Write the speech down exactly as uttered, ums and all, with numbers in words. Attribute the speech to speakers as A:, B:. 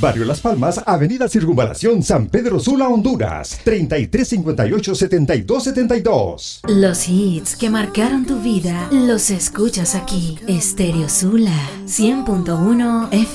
A: Barrio Las Palmas, Avenida Circunvalación, San Pedro Sula, Honduras. treinta y tres cincuenta y ocho, setenta y dos setenta y dos.
B: Los hits que marcaron tu vida los escuchas aquí. Estéreo Sula, cien punto uno F M.